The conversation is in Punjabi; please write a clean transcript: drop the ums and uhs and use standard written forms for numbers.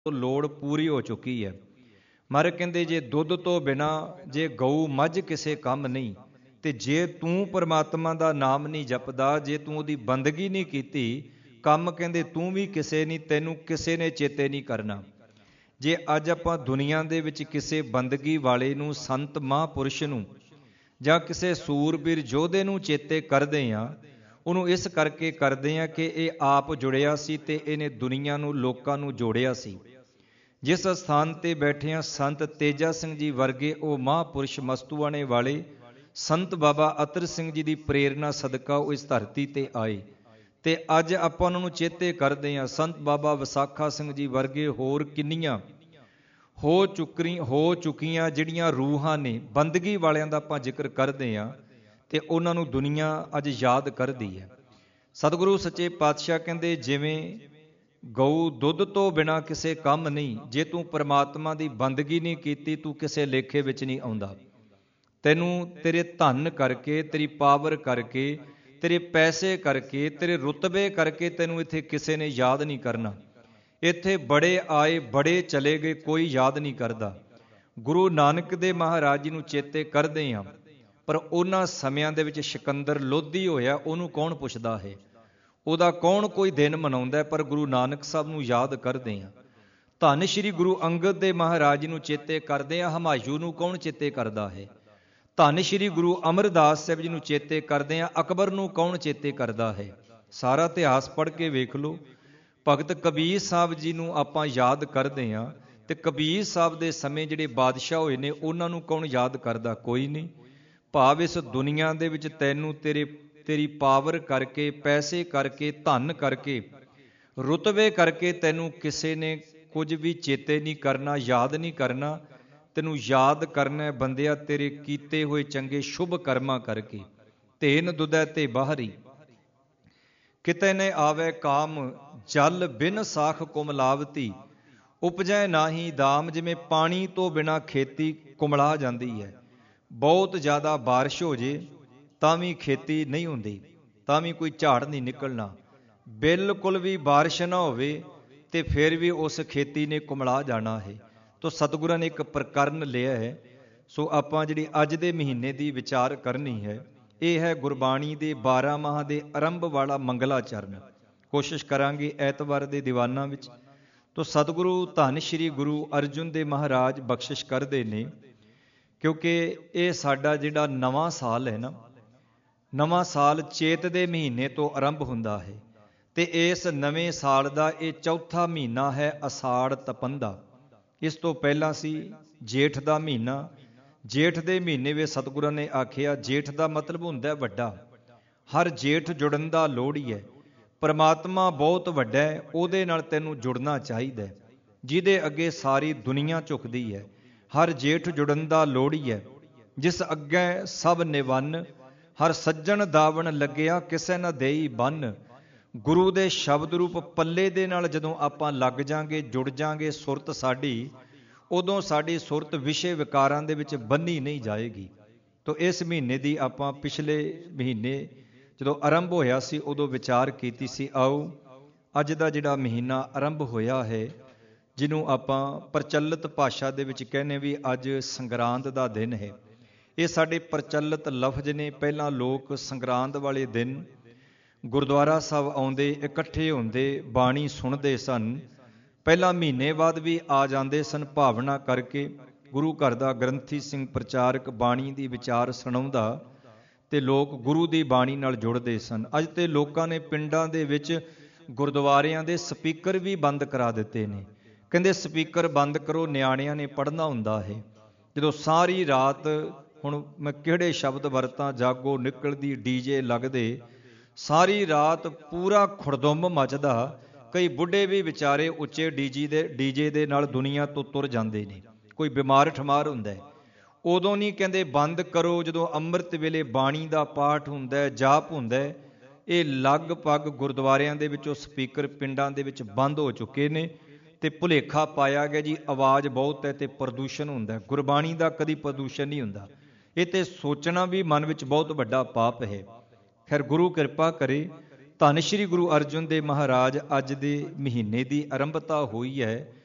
ਲੋੜ ਪੂਰੀ ਹੋ ਚੁੱਕੀ ਹੈ। ਮਹਾਰਾਜ ਕਹਿੰਦੇ ਜੇ ਦੁੱਧ ਤੋਂ ਬਿਨਾਂ ਜੇ ਗਊ ਮੱਝ ਕਿਸੇ ਕੰਮ ਨਹੀਂ, ਤੇ ਜੇ ਤੂੰ ਪਰਮਾਤਮਾ ਦਾ ਨਾਮ ਨਹੀਂ ਜਪਦਾ, ਜੇ ਤੂੰ ਉਹਦੀ ਬੰਦਗੀ ਨਹੀਂ ਕੀਤੀ, ਕੰਮ ਕਹਿੰਦੇ ਤੂੰ ਵੀ ਕਿਸੇ ਨਹੀਂ, ਤੈਨੂੰ ਕਿਸੇ ਨੇ ਚੇਤੇ ਨਹੀਂ ਕਰਨਾ। ਜੇ ਅੱਜ ਆਪਾਂ ਦੁਨੀਆ ਦੇ ਵਿੱਚ ਕਿਸੇ ਬੰਦਗੀ ਵਾਲੇ ਨੂੰ, ਸੰਤ ਮਹਾਂਪੁਰਸ਼ ਨੂੰ ਜਾਂ ਕਿਸੇ ਸੂਰਬੀਰ ਯੋਧੇ ਨੂੰ ਚੇਤੇ ਕਰਦੇ ਹਾਂ, ਉਹਨੂੰ ਇਸ ਕਰਕੇ ਕਰਦੇ ਹਾਂ ਕਿ ਇਹ ਆਪ ਜੁੜਿਆ ਸੀ ਤੇ ਇਹਨੇ ਦੁਨੀਆ ਨੂੰ, ਲੋਕਾਂ ਨੂੰ ਜੋੜਿਆ ਸੀ। ਜਿਸ ਸਥਾਨ ਤੇ ਬੈਠੇ ਹਾਂ, ਸੰਤ ਤੇਜਾ ਸਿੰਘ ਜੀ ਵਰਗੇ ਉਹ ਮਹਾਂਪੁਰਸ਼ ਮਸਤੂਆਣੇ ਵਾਲੇ ਸੰਤ ਬਾਬਾ ਅਤਰ ਸਿੰਘ ਜੀ ਦੀ ਪ੍ਰੇਰਨਾ ਸਦਕਾ ਉਹ ਇਸ ਧਰਤੀ ਤੇ ਆਏ, ਤੇ ਅੱਜ ਆਪਾਂ ਉਹਨਾਂ ਨੂੰ ਚੇਤੇ ਕਰਦੇ ਹਾਂ। ਸੰਤ ਬਾਬਾ ਵਿਸਾਖਾ ਸਿੰਘ ਜੀ ਵਰਗੇ ਹੋਰ ਕਿੰਨੀਆਂ ਹੋ ਚੁੱਕੀਆਂ ਜਿਹੜੀਆਂ ਰੂਹਾਂ ਨੇ, ਬੰਦਗੀ ਵਾਲਿਆਂ ਦਾ ਆਪਾਂ ਜ਼ਿਕਰ ਕਰਦੇ ਹਾਂ, ਤੇ ਉਹਨਾਂ ਨੂੰ ਦੁਨੀਆ ਅੱਜ ਯਾਦ ਕਰਦੀ ਹੈ। ਸਤਿਗੁਰੂ ਸੱਚੇ ਪਾਤਸ਼ਾਹ ਕਹਿੰਦੇ ਜਿਵੇਂ ਗਊ ਦੁੱਧ ਤੋਂ ਬਿਨਾਂ ਕਿਸੇ ਕੰਮ ਨਹੀਂ, ਜੇ ਤੂੰ ਪਰਮਾਤਮਾ ਦੀ ਬੰਦਗੀ ਨਹੀਂ ਕੀਤੀ, ਤੂੰ ਕਿਸੇ ਲੇਖੇ ਵਿੱਚ ਨਹੀਂ ਆਉਂਦਾ। ਤੈਨੂੰ ਤੇਰੇ ਧਨ ਕਰਕੇ, ਤੇਰੀ ਪਾਵਰ ਕਰਕੇ, ਤੇਰੇ ਪੈਸੇ ਕਰਕੇ, ਤੇਰੇ ਰੁਤਬੇ ਕਰਕੇ ਤੈਨੂੰ ਇੱਥੇ ਕਿਸੇ ਨੇ ਯਾਦ ਨਹੀਂ ਕਰਨਾ। ਇੱਥੇ ਬੜੇ ਆਏ ਬੜੇ ਚਲੇ ਗਏ, ਕੋਈ ਯਾਦ ਨਹੀਂ ਕਰਦਾ। ਗੁਰੂ ਨਾਨਕ ਦੇਵ ਮਹਾਰਾਜ ਜੀ ਨੂੰ ਚੇਤੇ ਕਰਦੇ ਹਾਂ, ਪਰ ਉਹਨਾਂ ਸਮਿਆਂ ਦੇ ਵਿੱਚ ਸਿਕੰਦਰ ਲੋਧੀ ਹੋਇਆ, ਉਹਨੂੰ ਕੌਣ ਪੁੱਛਦਾ ਹੈ, ਉਹਦਾ ਕੌਣ ਕੋਈ ਦਿਨ ਮਨਾਉਂਦਾ, ਪਰ ਗੁਰੂ ਨਾਨਕ ਸਾਹਿਬ ਨੂੰ ਯਾਦ ਕਰਦੇ ਹਾਂ। ਧੰਨ ਸ਼੍ਰੀ ਗੁਰੂ ਅੰਗਦ ਦੇਵ ਮਹਾਰਾਜ ਜੀ ਨੂੰ ਚੇਤੇ ਕਰਦੇ ਹਾਂ, ਹਮਾਯੂ ਨੂੰ ਕੌਣ ਚੇਤੇ ਕਰਦਾ ਹੈ। ਧੰਨ ਸ਼੍ਰੀ ਗੁਰੂ ਅਮਰਦਾਸ ਸਾਹਿਬ ਜੀ ਨੂੰ ਚੇਤੇ ਕਰਦੇ ਹਾਂ, ਅਕਬਰ ਨੂੰ ਕੌਣ ਚੇਤੇ ਕਰਦਾ ਹੈ। ਸਾਰਾ ਇਤਿਹਾਸ ਪੜ੍ਹ ਕੇ ਵੇਖ ਲਓ। ਭਗਤ ਕਬੀਰ ਸਾਹਿਬ ਜੀ ਨੂੰ ਆਪਾਂ ਯਾਦ ਕਰਦੇ ਹਾਂ, ਤੇ ਕਬੀਰ ਸਾਹਿਬ ਦੇ ਸਮੇਂ ਜਿਹੜੇ ਬਾਦਸ਼ਾਹ ਹੋਏ ਨੇ, ਉਹਨਾਂ ਨੂੰ ਕੌਣ ਯਾਦ ਕਰਦਾ, ਕੋਈ ਨਹੀਂ। ਭਾਵ ਇਸ ਦੁਨੀਆ ਦੇ ਵਿੱਚ ਤੈਨੂੰ ਤੇਰੀ ਪਾਵਰ ਕਰਕੇ, ਪੈਸੇ ਕਰਕੇ, ਧਨ ਕਰਕੇ, ਰੁਤਬੇ ਕਰਕੇ ਤੈਨੂੰ ਕਿਸੇ ਨੇ ਕੁਝ ਵੀ ਚੇਤੇ ਨਹੀਂ ਕਰਨਾ, ਯਾਦ ਨਹੀਂ ਕਰਨਾ। ਤੈਨੂੰ ਯਾਦ ਕਰਨਾ ਬੰਦਿਆ ਤੇਰੇ ਕੀਤੇ ਹੋਏ ਚੰਗੇ ਸ਼ੁਭ ਕਰਮਾਂ ਕਰਕੇ। ਧੇਨ ਦੁਧੈ ਤੇ ਬਾਹਰੀ ਕਿਤੇ ਨੇ ਆਵੇ ਕਾਮ, ਜਲ ਬਿਨ ਸਾਖ ਕੁਮਲਾਵਤੀ, ਉਪਜੈ ਨਾਹੀ ਦਾਮ। ਜਿਵੇਂ ਪਾਣੀ ਤੋਂ ਬਿਨਾਂ ਖੇਤੀ ਕੁਮਲਾ ਜਾਂਦੀ ਹੈ, ਬਹੁਤ ਜ਼ਿਆਦਾ ਬਾਰਿਸ਼ ਹੋ ਜੇ ਤਾਂ ਵੀ ਖੇਤੀ ਨਹੀਂ ਹੁੰਦੀ, ਤਾਂ ਵੀ ਕੋਈ ਝਾੜ ਨਹੀਂ ਨਿਕਲਣਾ। ਬਿਲਕੁਲ ਵੀ ਬਾਰਿਸ਼ ਨਾ ਹੋਵੇ ਤੇ ਫਿਰ ਵੀ ਉਸ ਖੇਤੀ ਨੇ ਕੁਮਲਾ ਜਾਣਾ ਹੈ। ਤੋ ਸਤਿਗੁਰਾਂ ਨੇ ਇੱਕ ਪ੍ਰਕਰਨ ਲਿਆ ਹੈ। ਸੋ ਆਪਾਂ ਜਿਹੜੀ ਅੱਜ ਦੇ ਮਹੀਨੇ ਦੀ ਵਿਚਾਰ ਕਰਨੀ ਹੈ, ਇਹ ਹੈ ਗੁਰਬਾਣੀ ਦੇ 12 ਮਾਹ ਦੇ ਆਰੰਭ ਵਾਲਾ ਮੰਗਲਾ ਚਰਨ। ਕੋਸ਼ਿਸ਼ ਕਰਾਂਗੇ ਐਤਵਾਰ ਦੇ ਦੀਵਾਨਾਂ ਵਿੱਚ। ਤੋ ਸਤਿਗੁਰੂ ਧੰਨ ਸ਼੍ਰੀ ਗੁਰੂ ਅਰਜਨ ਦੇਵ ਮਹਾਰਾਜ ਬਖਸ਼ਿਸ਼ ਕਰਦੇ ਨੇ, ਕਿਉਂਕਿ ਇਹ ਸਾਡਾ ਜਿਹੜਾ ਨਵਾਂ ਸਾਲ ਹੈ ਨਾ, ਨਵਾਂ ਸਾਲ ਚੇਤ ਦੇ ਮਹੀਨੇ ਤੋਂ ਆਰੰਭ ਹੁੰਦਾ ਹੈ, ਤੇ ਇਸ ਨਵੇਂ ਸਾਲ ਦਾ ਇਹ ਚੌਥਾ ਮਹੀਨਾ ਹੈ, ਅਸਾੜ ਤਪੰਦਾ। ਇਸ ਤੋਂ ਪਹਿਲਾਂ ਸੀ ਜੇਠ ਦਾ ਮਹੀਨਾ। ਜੇਠ ਦੇ ਮਹੀਨੇ ਵਿੱਚ ਸਤਿਗੁਰਾਂ ਨੇ ਆਖਿਆ, ਜੇਠ ਦਾ ਮਤਲਬ ਹੁੰਦਾ ਵੱਡਾ। ਹਰ ਜੇਠ ਜੁੜਨ ਦਾ ਲੋੜੀ ਹੈ। ਪਰਮਾਤਮਾ ਬਹੁਤ ਵੱਡਾ ਹੈ, ਉਹਦੇ ਨਾਲ ਤੈਨੂੰ ਜੁੜਨਾ ਚਾਹੀਦਾ ਹੈ, ਜਿਹਦੇ ਅੱਗੇ ਸਾਰੀ ਦੁਨੀਆ ਝੁਕਦੀ ਹੈ। ਹਰ ਜੇਠ ਜੁੜਨ ਦਾ ਲੋੜੀ ਹੈ, ਜਿਸ ਅੱਗੇ ਸਭ ਨਿਵੰਨ। ਹਰ ਸੱਜਣ ਦਾਵਣ ਲੱਗਿਆ, ਕਿਸੇ ਨਾ ਦੇਈ ਬੰਨ। ਗੁਰੂ ਦੇ ਸ਼ਬਦ ਰੂਪ ਪੱਲੇ ਦੇ ਨਾਲ ਜਦੋਂ ਆਪਾਂ ਲੱਗ ਜਾਾਂਗੇ, ਜੁੜ ਜਾਾਂਗੇ ਸੁਰਤ ਸਾਡੀ, ਉਦੋਂ ਸਾਡੀ ਸੁਰਤ ਵਿਸ਼ੇ ਵਿਕਾਰਾਂ ਦੇ ਵਿੱਚ ਬੰਨੀ ਨਹੀਂ ਜਾਏਗੀ। ਤੋ ਇਸ ਮਹੀਨੇ ਦੀ ਆਪਾਂ ਪਿਛਲੇ ਮਹੀਨੇ ਜਦੋਂ ਆਰੰਭ ਹੋਇਆ ਸੀ ਉਦੋਂ ਵਿਚਾਰ ਕੀਤੀ ਸੀ। ਆਓ ਅੱਜ ਦਾ ਜਿਹੜਾ ਮਹੀਨਾ ਆਰੰਭ ਹੋਇਆ ਹੈ, ਜਿਹਨੂੰ ਆਪਾਂ ਪ੍ਰਚਲਿਤ ਭਾਸ਼ਾ ਦੇ ਵਿੱਚ ਕਹਿੰਦੇ ਵੀ ਅੱਜ ਸੰਗਰਾਂਦ ਦਾ ਦਿਨ ਹੈ। ਇਹ ਸਾਡੇ ਪ੍ਰਚਲਿਤ ਲਫ਼ਜ਼ ਨੇ। ਪਹਿਲਾਂ ਲੋਕ ਸੰਗਰਾਂਦ ਵਾਲੇ ਦਿਨ ਗੁਰਦੁਆਰਾ ਸਾਹਿਬ ਆਉਂਦੇ, ਇਕੱਠੇ ਹੁੰਦੇ, ਬਾਣੀ ਸੁਣਦੇ ਸਨ। ਪਹਿਲਾਂ ਮਹੀਨੇ ਬਾਅਦ ਵੀ ਆ ਜਾਂਦੇ ਸਨ, ਭਾਵਨਾ ਕਰਕੇ। ਗੁਰੂ ਘਰ ਦਾ ਗ੍ਰੰਥੀ ਸਿੰਘ ਪ੍ਰਚਾਰਕ ਬਾਣੀ ਦੀ ਵਿਚਾਰ ਸੁਣਾਉਂਦਾ ਤੇ ਲੋਕ ਗੁਰੂ ਦੀ ਬਾਣੀ ਨਾਲ ਜੁੜਦੇ ਸਨ। ਅੱਜ ਤੇ ਲੋਕਾਂ ਨੇ ਪਿੰਡਾਂ ਦੇ ਵਿੱਚ ਗੁਰਦੁਆਰਿਆਂ ਦੇ ਸਪੀਕਰ ਵੀ ਬੰਦ ਕਰਾ ਦਿੱਤੇ ਨੇ। ਕਹਿੰਦੇ ਸਪੀਕਰ ਬੰਦ ਕਰੋ, ਨਿਆਣਿਆਂ ਨੇ ਪੜ੍ਹਨਾ ਹੁੰਦਾ ਹੈ। ਜਦੋਂ ਸਾਰੀ ਰਾਤ, ਹੁਣ ਮੈਂ ਕਿਹੜੇ ਸ਼ਬਦ ਵਰਤਾਂ, ਜਾਗੋ ਨਿਕਲਦੀ, ਡੀਜੇ ਲੱਗਦੇ, ਸਾਰੀ ਰਾਤ ਪੂਰਾ ਖੁਰਦੁੰਬ ਮੱਚਦਾ। ਕਈ ਬੁੱਢੇ ਵੀ ਵਿਚਾਰੇ ਉੱਚੇ ਡੀਜੇ ਦੇ ਨਾਲ ਦੁਨੀਆ ਤੋਂ ਤੁਰ ਜਾਂਦੇ ਨੇ। ਕੋਈ ਬਿਮਾਰ ਠਮਾਰ ਹੁੰਦਾ, ਉਦੋਂ ਨਹੀਂ ਕਹਿੰਦੇ ਬੰਦ ਕਰੋ। ਜਦੋਂ ਅੰਮ੍ਰਿਤ ਵੇਲੇ ਬਾਣੀ ਦਾ ਪਾਠ ਹੁੰਦਾ, ਜਾਪ ਹੁੰਦਾ, ਇਹ ਲਗਭਗ ਗੁਰਦੁਆਰਿਆਂ ਦੇ ਵਿੱਚੋਂ ਸਪੀਕਰ ਪਿੰਡਾਂ ਦੇ ਵਿੱਚ ਬੰਦ ਹੋ ਚੁੱਕੇ ਨੇ। ਤੇ ਭੁਲੇਖਾ ਪਾਇਆ ਗਿਆ ਜੀ ਆਵਾਜ਼ ਬਹੁਤ ਹੈ ਤੇ ਪ੍ਰਦੂਸ਼ਣ ਹੁੰਦਾ। ਗੁਰਬਾਣੀ ਦਾ ਕਦੀ ਪ੍ਰਦੂਸ਼ਣ ਨਹੀਂ ਹੁੰਦਾ। ਇਹ ਤੇ ਸੋਚਣਾ ਵੀ ਮਨ ਵਿੱਚ ਬਹੁਤ ਵੱਡਾ ਪਾਪ ਹੈ। ਖੈਰ ਗੁਰੂ ਕਿਰਪਾ ਕਰੇ। ਧੰਨ ਸ਼੍ਰੀ ਗੁਰੂ ਅਰਜਨ ਦੇਵ ਮਹਾਰਾਜ ਅੱਜ ਦੇ ਮਹੀਨੇ ਦੀ ਆਰੰਭਤਾ ਹੋਈ ਹੈ।